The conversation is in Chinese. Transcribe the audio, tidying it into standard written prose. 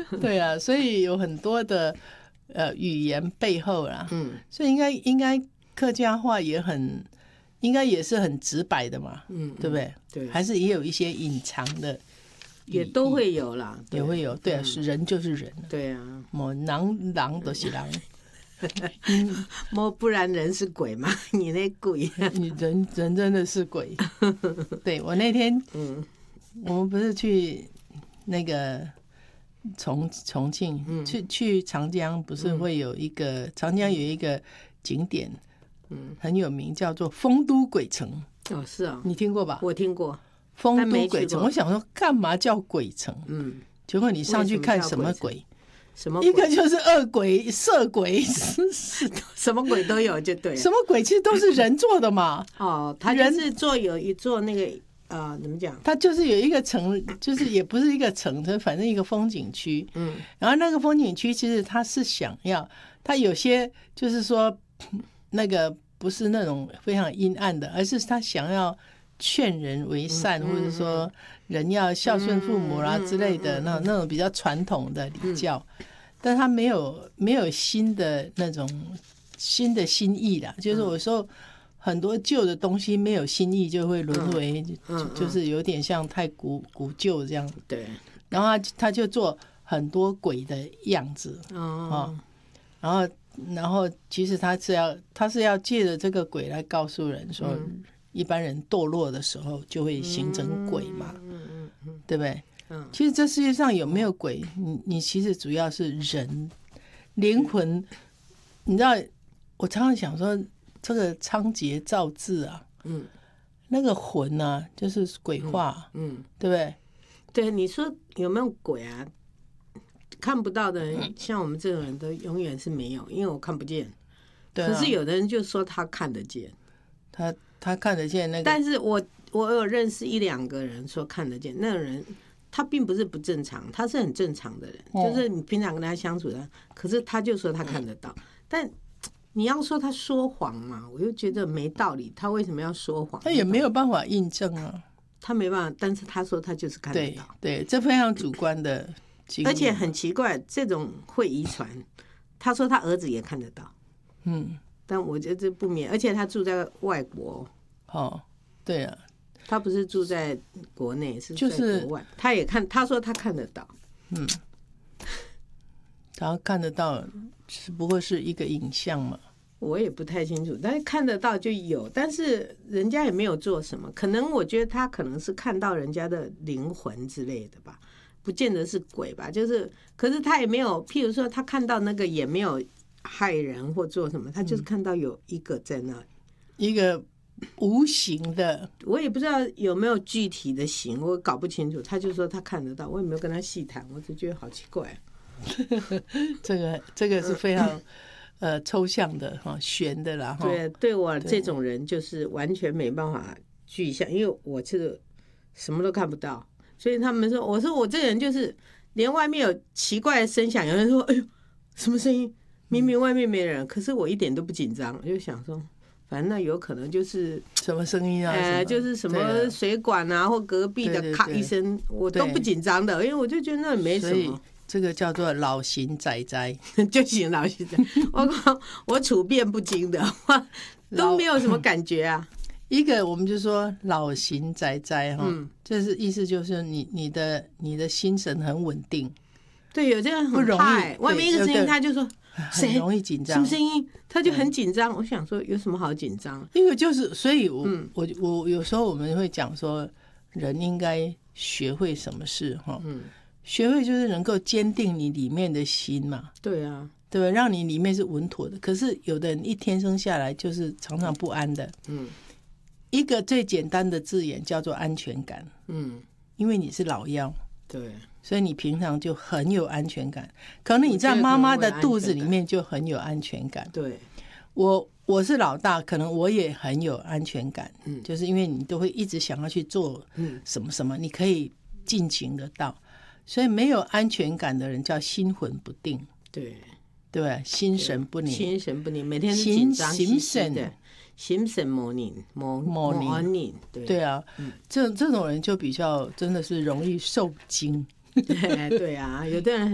对啊，所以有很多的语言背后啦，所以应该客家话应该也是很直白的嘛，对不对？ 对， 还是也有一些隐藏的， 也都会有啦， 也会有，对啊，是人就是人， 对啊， 狼都是狼， 不然人是鬼嘛，你那鬼， 你人真的是鬼。对，我那天，我们不是去那个重庆，去长江，不是会有一个长江有一个景点，很有名，叫做丰都鬼城。 哦，是啊， 你听过吧？ 我听过丰都鬼城。我想说，干嘛叫鬼城？结果你上去看什么鬼？ 什么鬼？ 一个就是恶鬼、色鬼， 什么鬼都有，就对了。 什么鬼其实都是人做的嘛。 哦，他就是有一座那个怎么讲？ 它就是有一个城，就是也不是一个城，它反正一个风景区。然后那个风景区其实它是想要，它有些就是说那个不是那种非常阴暗的，而是他想要劝人为善，或者说人要孝顺父母啦之类的那种比较传统的礼教，但他没有新的那种新意啦，就是有时候很多旧的东西没有新意，就会沦为就是有点像太古旧这样。 对， 然后他就做很多鬼的样子然后其实他是要借着这个鬼来告诉人说，一般人堕落的时候就会形成鬼嘛，对不对？其实这世界上有没有鬼，你其实主要是人灵魂。你知道，我常常想说，这个仓颉造字啊，那个魂啊，就是鬼话，对不对？ 对，你说有没有鬼啊？看不到的人，像我们这种人都永远是没有，因为我看不见。可是有的人就说他看得见， 他看得见那个。 但是我有认识一两个人说看得见，那个人他并不是不正常，他是很正常的人，就是你平常跟他相处的，可是他就说他看得到。但你要说他说谎嘛，我又觉得没道理，他为什么要说谎？ 他也没有办法印证啊， 他没办法，但是他说他就是看得到。 对，这非常主观的。 而且很奇怪，这种会遗传。他说他儿子也看得到，但我觉得这不免，而且他住在外国。 对啊， 他不是住在国内，是在国外。他也看，他说他看得到， 他看得到，只不过是一个影像嘛。 我也不太清楚，但是看得到就有，但是人家也没有做什么。可能我觉得他可能是看到人家的灵魂之类的吧。不见得是鬼吧，就是，可是他也没有，譬如说他看到那个也没有害人或做什么，他就是看到有一个在那里， 一个无形的， 我也不知道有没有具体的形，我搞不清楚。他就说他看得到，我也没有跟他细谈，我只觉得好奇怪。 这个是非常抽象的玄的啦。 对我这种人就是完全没办法具象，因为我是什么都看不到。所以他们说，我说我这个人就是连外面有奇怪的声响，有人说哎呦什么声音，明明外面没人，可是我一点都不紧张，我就想说反正那有可能就是什么声音啊， 就是什么水管啊或隔壁的咔一声，我都不紧张的，因为我就觉得那没什么。 这个叫做老型仔仔就行，老型仔我处变不惊的都没有什么感觉啊。 一个我们就说老型仔仔这是意思就是你的心神很稳定。 对，有这样很怕外面一个声音他就说很容易紧张， 什么声音他就很紧张。我想说有什么好紧张？ 因为就是所以我有时候我们会讲说人应该学会什么事学会就是能够坚定你里面的心嘛。 对啊， 对吧？让你里面是稳妥的。可是有的人一天生下来就是常常不安的。一个最简单的字眼叫做安全感。因为你是老幺， 对， 所以你平常就很有安全感。可能你在妈妈的肚子里面就很有安全感。 对， 我是老大，可能我也很有安全感。就是因为你都会一直想要去做什么什么，你可以尽情的到。所以没有安全感的人叫心魂不定。 对， 对，心神不宁， 心神不宁，每天是紧张兮兮的。心神模拟， 对啊，这种人就比较真的是容易受惊。 对啊，有的人